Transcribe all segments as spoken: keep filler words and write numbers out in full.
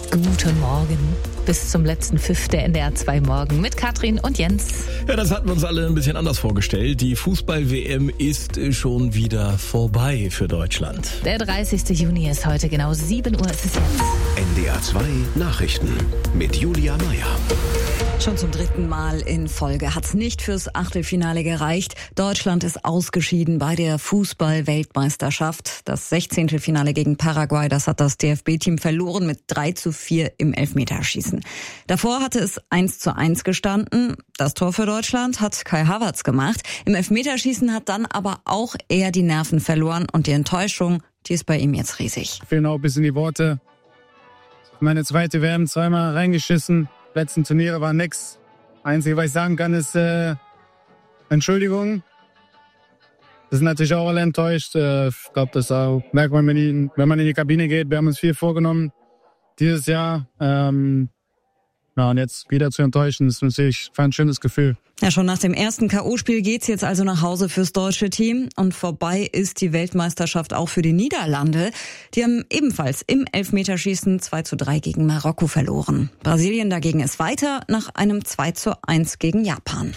Guten Morgen. Bis zum letzten Pfiff der N D R zwei Morgen mit Katrin und Jens. Ja, das hatten wir uns alle ein bisschen anders vorgestellt. Die Fußball-W M ist schon wieder vorbei für Deutschland. Der dreißigste Juni ist heute, genau sieben Uhr ist es jetzt. N D R zwei Nachrichten mit Julia Meyer. Schon zum dritten Mal in Folge hat's nicht fürs Achtelfinale gereicht. Deutschland ist ausgeschieden bei der Fußball-Weltmeisterschaft. Das Sechzehntelfinale gegen Paraguay, das hat das D F B-Team verloren mit drei zu vier im Elfmeterschießen. Davor hatte es eins zu eins gestanden. Das Tor für Deutschland hat Kai Havertz gemacht. Im Elfmeterschießen hat dann aber auch er die Nerven verloren und die Enttäuschung, die ist bei ihm jetzt riesig. Fehlen auch ein bisschen die Worte. Meine zweite W M zweimal reingeschissen. Letzten Turniere war nix. Einzige, was ich sagen kann, ist äh, Entschuldigung. Wir sind natürlich auch alle enttäuscht. Äh, ich glaube, das auch, merkt man, wenn, die, wenn man in die Kabine geht. Wir haben uns viel vorgenommen dieses Jahr. Ähm, ja, und jetzt wieder zu enttäuschen, ist natürlich ein schönes Gefühl. Ja, schon nach dem ersten K O-Spiel geht's jetzt also nach Hause fürs deutsche Team. Und vorbei ist die Weltmeisterschaft auch für die Niederlande. Die haben ebenfalls im Elfmeterschießen zwei zu drei gegen Marokko verloren. Brasilien dagegen ist weiter nach einem zwei zu eins gegen Japan.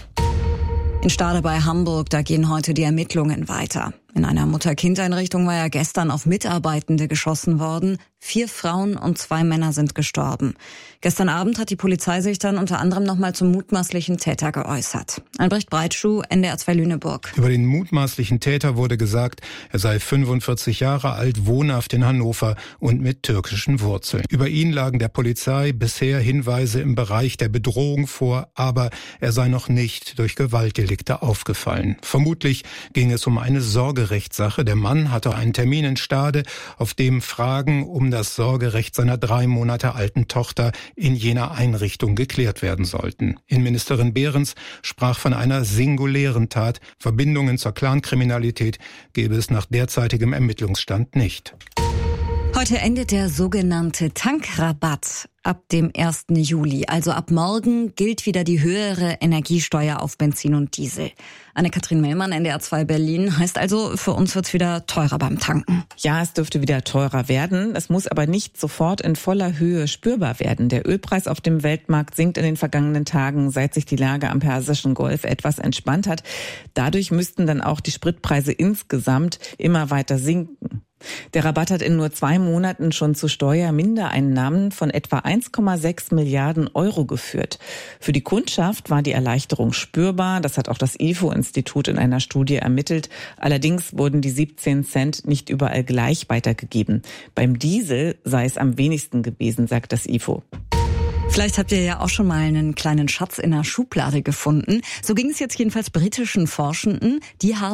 In Stade bei Hamburg, da gehen heute die Ermittlungen weiter. In einer Mutter-Kind-Einrichtung war ja gestern auf Mitarbeitende geschossen worden. Vier Frauen und zwei Männer sind gestorben. Gestern Abend hat die Polizei sich dann unter anderem nochmal zum mutmaßlichen Täter geäußert. Albrecht Breitschuh, N D R zwei Lüneburg. Über den mutmaßlichen Täter wurde gesagt, er sei fünfundvierzig Jahre alt, wohnhaft in Hannover und mit türkischen Wurzeln. Über ihn lagen der Polizei bisher Hinweise im Bereich der Bedrohung vor, aber er sei noch nicht durch Gewaltdelikte aufgefallen. Vermutlich ging es um eine Sorgerechtssache. Der Mann hatte einen Termin in Stade, auf dem Fragen um das Sorgerecht seiner drei Monate alten Tochter in jener Einrichtung geklärt werden sollten. Innenministerin Behrens sprach von einer singulären Tat. Verbindungen zur Clankriminalität gäbe es nach derzeitigem Ermittlungsstand nicht. Heute endet der sogenannte Tankrabatt ab dem ersten Juli. Also ab morgen gilt wieder die höhere Energiesteuer auf Benzin und Diesel. Anne-Kathrin Mellmann, N D R zwei Berlin. Heißt also, für uns wird's wieder teurer beim Tanken. Ja, es dürfte wieder teurer werden. Es muss aber nicht sofort in voller Höhe spürbar werden. Der Ölpreis auf dem Weltmarkt sinkt in den vergangenen Tagen, seit sich die Lage am Persischen Golf etwas entspannt hat. Dadurch müssten dann auch die Spritpreise insgesamt immer weiter sinken. Der Rabatt hat in nur zwei Monaten schon zu Steuermindereinnahmen von etwa eins Komma sechs Milliarden Euro geführt. Für die Kundschaft war die Erleichterung spürbar. Das hat auch das I F O-Institut in einer Studie ermittelt. Allerdings wurden die siebzehn Cent nicht überall gleich weitergegeben. Beim Diesel sei es am wenigsten gewesen, sagt das I F O. Vielleicht habt ihr ja auch schon mal einen kleinen Schatz in einer Schublade gefunden. So ging es jetzt jedenfalls britischen Forschenden. Die haben